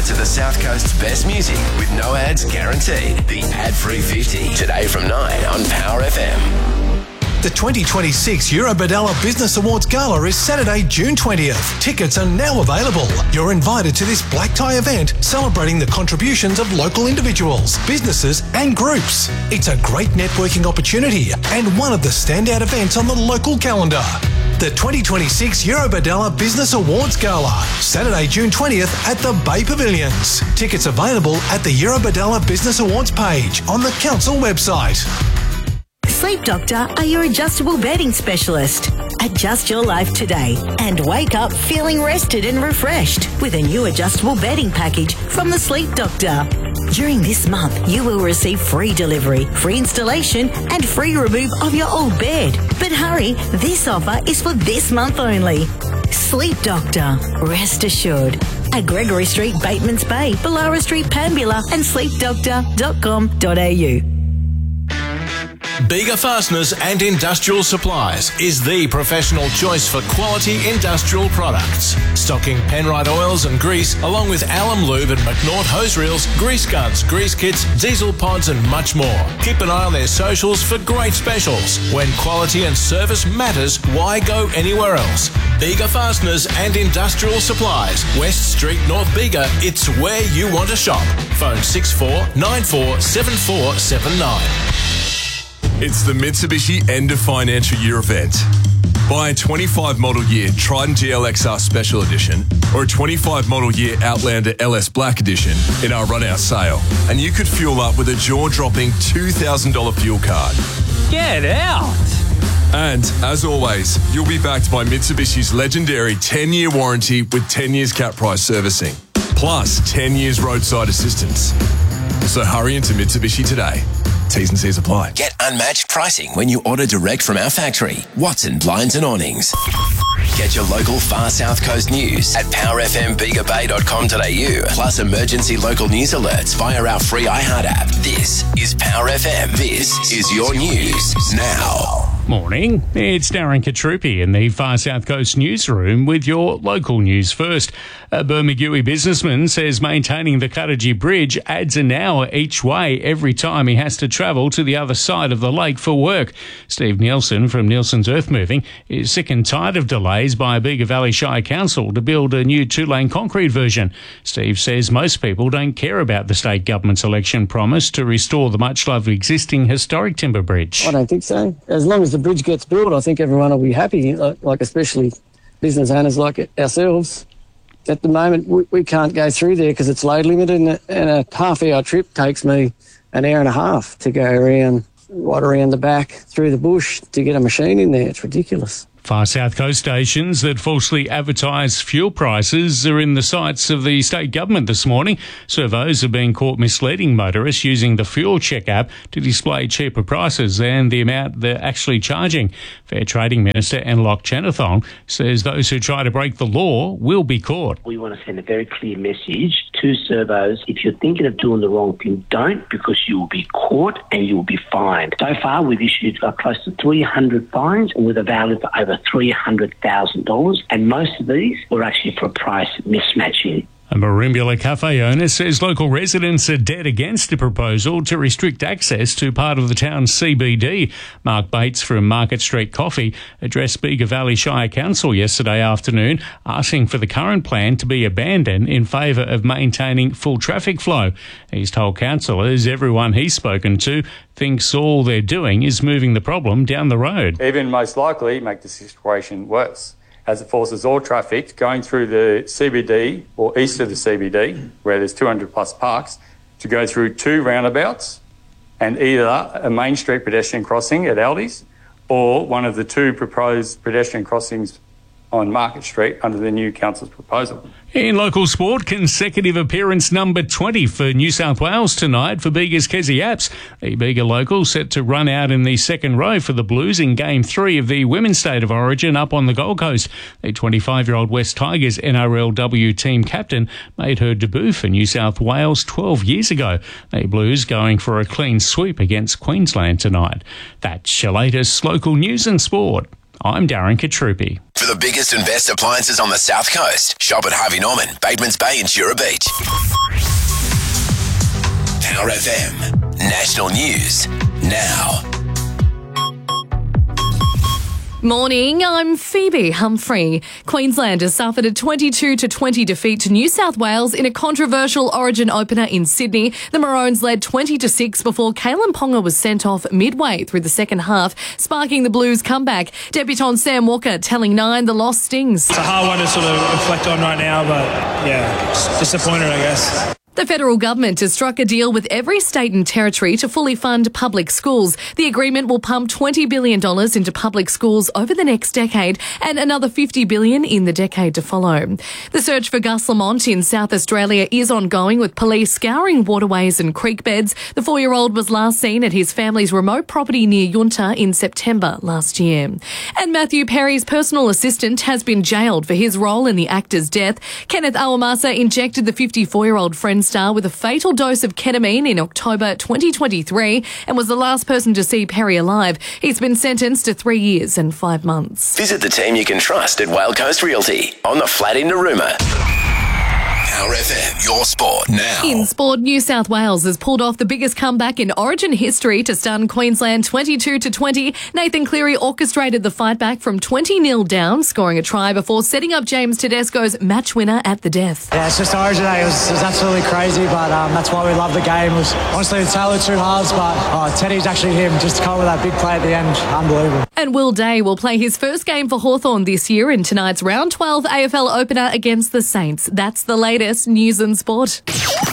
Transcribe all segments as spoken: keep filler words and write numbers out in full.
to the South Coast's best music with no ads guaranteed. The Ad-Free fifty. Today from nine on Power F M. The twenty twenty-six Eurobadella Business Awards Gala is Saturday, June twentieth. Tickets are now available. You're invited to this black tie event celebrating the contributions of local individuals, businesses and groups. It's a great networking opportunity and one of the standout events on the local calendar. The twenty twenty-six Eurobadella Business Awards Gala, Saturday, June twentieth at the Bay Pavilions. Tickets available at the Eurobadella Business Awards page on the council website. Sleep Doctor are your adjustable bedding specialist. Adjust your life today and wake up feeling rested and refreshed with a new adjustable bedding package from the Sleep Doctor. During this month, you will receive free delivery, free installation and free remove of your old bed. But hurry, this offer is for this month only. Sleep Doctor, rest assured. At Gregory Street, Batemans Bay, Ballara Street, Pambula and sleep doctor dot com dot a u. Bega Fasteners and Industrial Supplies is the professional choice for quality industrial products. Stocking Penrite oils and grease, along with Alum Lube and McNaught hose reels, grease guns, grease kits, diesel pods and much more. Keep an eye on their socials for great specials. When quality and service matters, why go anywhere else? Bega Fasteners and Industrial Supplies, West Street, North Bega. It's where you want to shop. Phone six four nine four seven four seven nine. It's the Mitsubishi End of Financial Year event. Buy a twenty-five model year Triton G L X R Special Edition or a twenty-five model year Outlander L S Black Edition in our run-out sale, and you could fuel up with a jaw-dropping two thousand dollars fuel card. Get out! And, as always, you'll be backed by Mitsubishi's legendary ten-year warranty with ten years cap price servicing, plus ten years roadside assistance. So hurry into Mitsubishi today. T's and C's apply. Get unmatched pricing when you order direct from our factory, Watson Blinds and Awnings. Get your local Far South Coast news at power f m bega bay dot com dot a u, plus emergency local news alerts via our free iHeart app. This is Power F M. This is your news now. Morning, it's Darren Katrupi in the Far South Coast newsroom with your local news first. A Bermagui businessman says maintaining the Cuttagee Bridge adds an hour each way every time he has to travel to the other side of the lake for work. Steve Nielsen from Nielsen's Earthmoving is sick and tired of delays by Bega Valley Shire Council to build a new two-lane concrete version. Steve says most people don't care about the state government's election promise to restore the much-loved existing historic timber bridge. I don't think so. As long as the bridge gets built, I think everyone will be happy, like, like especially business owners like ourselves. At the moment, we, we can't go through there because it's load limited, and a, and a half-hour trip takes me an hour and a half to go around, right around the back through the bush to get a machine in there. It's ridiculous. Far South Coast stations that falsely advertise fuel prices are in the sights of the state government this morning. Servos have been caught misleading motorists using the Fuel Check app to display cheaper prices than the amount they're actually charging. Fair Trading Minister Enlock Chenathong says those who try to break the law will be caught. We want to send a very clear message to servos. If you're thinking of doing the wrong thing, don't, because you will be caught and you will be fined. So far, we've issued uh, close to three hundred fines with a value of over three hundred thousand dollars, and most of these were actually for price mismatching. A Merimbula cafe owner says local residents are dead against a proposal to restrict access to part of the town's C B D. Mark Bates from Market Street Coffee addressed Bega Valley Shire Council yesterday afternoon, asking for the current plan to be abandoned in favour of maintaining full traffic flow. He's told councillors everyone he's spoken to thinks all they're doing is moving the problem down the road. Even most likely make the situation worse, as it forces all traffic going through the C B D or east of the C B D, where there's two hundred plus parks, to go through two roundabouts and either a main street pedestrian crossing at Aldi's or one of the two proposed pedestrian crossings on Market Street under the new council's proposal. In local sport, consecutive appearance number twenty for New South Wales tonight for Bega's Kezi Apps. The Bega local set to run out in the second row for the Blues in Game three of the Women's State of Origin up on the Gold Coast. The twenty-five-year-old West Tigers N R L W team captain made her debut for New South Wales twelve years ago. The Blues going for a clean sweep against Queensland tonight. That's your latest local news and sport. I'm Darren Katrupi. For the biggest and best appliances on the South Coast, shop at Harvey Norman, Batemans Bay and Jura Beach. Power F M. National News now. Morning, I'm Phoebe Humphrey. Queensland has suffered a twenty-two to twenty defeat to New South Wales in a controversial Origin opener in Sydney. The Maroons led twenty to six before Kalen Ponga was sent off midway through the second half, sparking the Blues' comeback. Debutant Sam Walker telling Nine the loss stings. It's a hard one to sort of reflect on right now, but yeah, it's disappointed, I guess. The federal government has struck a deal with every state and territory to fully fund public schools. The agreement will pump twenty billion dollars into public schools over the next decade and another fifty billion dollars in the decade to follow. The search for Gus Lamont in South Australia is ongoing, with police scouring waterways and creek beds. The four-year-old was last seen at his family's remote property near Yunta in September last year. And Matthew Perry's personal assistant has been jailed for his role in the actor's death. Kenneth Awamasa injected the fifty-four-year-old Friends star with a fatal dose of ketamine in October twenty twenty-three and was the last person to see Perry alive. He's been sentenced to three years and five months. Visit the team you can trust at Whale Coast Realty on the flat in Narooma. Power F M, your sport now. In sport, New South Wales has pulled off the biggest comeback in Origin history to stun Queensland twenty-two to twenty. Nathan Cleary orchestrated the fight back from twenty nil down, scoring a try before setting up James Tedesco's match winner at the death. Yeah, it's just Origin Day. It was, it was absolutely crazy, but um, that's why we love the game. It was honestly the tale of two halves, but oh, Teddy's actually him. Just to come with that big play at the end, unbelievable. And Will Day will play his first game for Hawthorn this year in tonight's round twelve A F L opener against the Saints. That's the latest news and sport.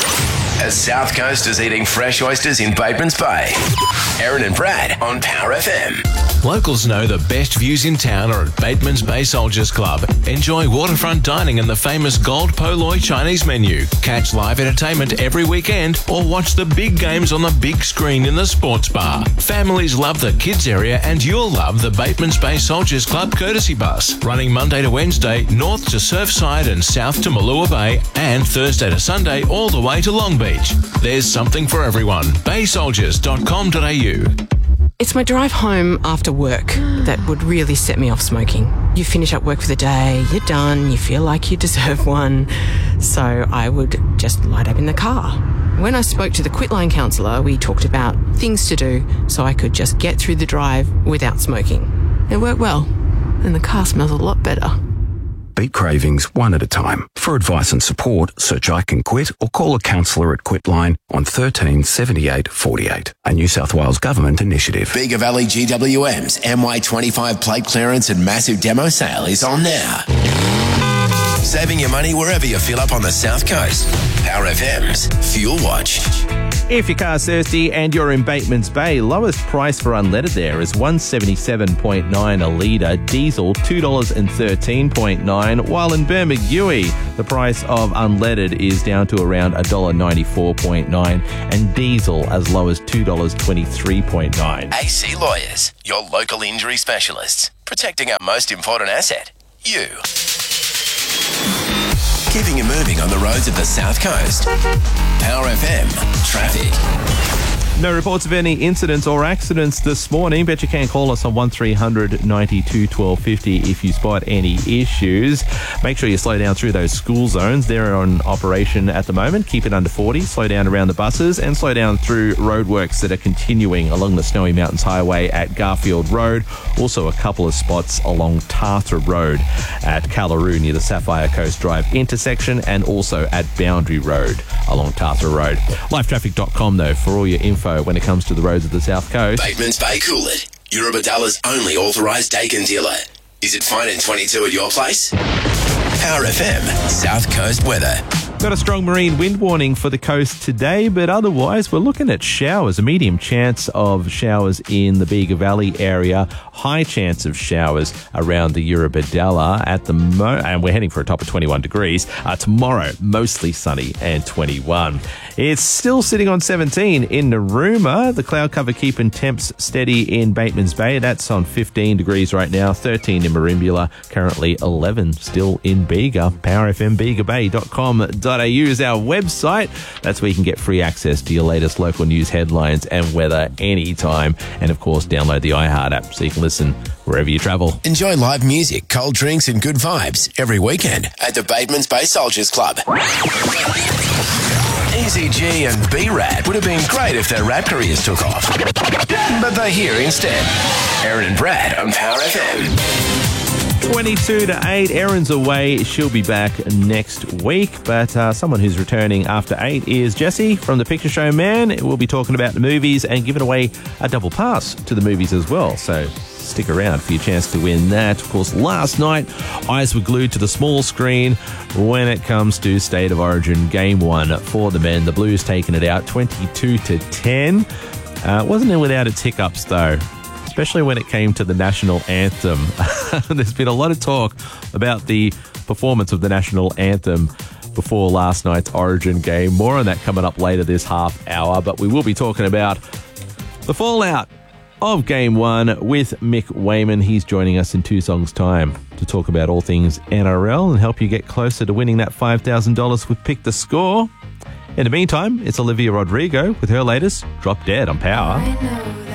As South Coast is eating fresh oysters in Batemans Bay. Aaron and Brad on Power F M. Locals know the best views in town are at Batemans Bay Soldiers Club. Enjoy waterfront dining and the famous Gold Poloi Chinese menu. Catch live entertainment every weekend or watch the big games on the big screen in the sports bar. Families love the kids area and you'll love the Batemans Bay Soldiers Club courtesy bus, running Monday to Wednesday north to Surfside and south to Malua Bay, and Thursday to Sunday all the way to Long Beach. There's something for everyone. bay soldiers dot com dot a u. It's my drive home after work that would really set me off smoking. You finish up work for the day, you're done, you feel like you deserve one. So I would just light up in the car. When I spoke to the Quitline counsellor, we talked about things to do so I could just get through the drive without smoking. It worked well, and the car smells a lot better. Beat cravings one at a time. For advice and support, search I Can Quit or call a counsellor at Quitline on thirteen seventy-eight forty-eight. A New South Wales Government initiative. Bega Valley G W M's M Y twenty-five plate clearance and massive demo sale is on now. Saving your money wherever you fill up on the South Coast. Power F M's Fuel Watch. If your car's thirsty and you're in Batemans Bay, lowest price for unleaded there is one seventy-seven point nine a litre, diesel two dollars thirteen point nine, while in Bermagui, the price of unleaded is down to around one dollar ninety-four point nine and diesel as low as two dollars twenty-three point nine. A C Lawyers, your local injury specialists, protecting our most important asset, you. Keeping you moving on the roads of the South Coast. Power F M Traffic. No reports of any incidents or accidents this morning, but you can call us on one three hundred ninety-two twelve fifty if you spot any issues. Make sure you slow down through those school zones. They're on operation at the moment. Keep it under forty. Slow down around the buses and slow down through roadworks that are continuing along the Snowy Mountains Highway at Garfield Road. Also a couple of spots along Tarthra Road at Callaroo near the Sapphire Coast Drive intersection, and also at Boundary Road along Tarthra Road. live traffic dot com though for all your info when it comes to the roads of the South Coast. Batemans Bay Coolid, Eurobadalla's only authorised Dakin dealer. Is it fine in twenty-two at your place? Power F M South Coast weather. Got a strong marine wind warning for the coast today, but otherwise we're looking at showers, a medium chance of showers in the Bega Valley area, high chance of showers around the Eurobadalla at the mo, and we're heading for a top of twenty-one degrees. Uh, tomorrow, mostly sunny and twenty-one. It's still sitting on seventeen in Narooma. The cloud cover keeping temps steady in Batemans Bay. That's on fifteen degrees right now, thirteen in Merimbula, currently eleven still in Bega. power f m bega bay dot com dot a u. dot a u is our website. That's where you can get free access to your latest local news headlines and weather anytime. And of course, download the iHeart app so you can listen wherever you travel. Enjoy live music, cold drinks and good vibes every weekend at the Batemans Bay Soldiers Club. Easy G and B-Rad would have been great if their rap careers took off. But they're here instead. Aaron and Brad on Power F M. twenty-two to eight. Erin's away. She'll be back next week. But uh, someone who's returning after eight is Jesse from The Picture Show Man. We'll be talking about the movies and giving away a double pass to the movies as well. So stick around for your chance to win that. Of course, last night, eyes were glued to the small screen when it comes to State of Origin Game one for the men. The Blues taking it out twenty-two to ten. Uh, wasn't it without its hiccups, though, especially when it came to the national anthem. There's been a lot of talk about the performance of the national anthem before last night's Origin game. More on that coming up later this half hour, but we will be talking about the fallout of Game one with Mick Wayman. He's joining us in two songs' time to talk about all things N R L and help you get closer to winning that five thousand dollars with Pick the Score. In the meantime, it's Olivia Rodrigo with her latest Drop Dead on Power.